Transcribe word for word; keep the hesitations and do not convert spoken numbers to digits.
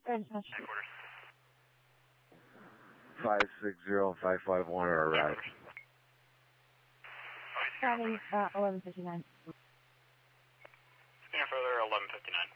five six zero five five one are arrived. Starting uh, eleven fifty-nine. Stand further, eleven fifty-nine.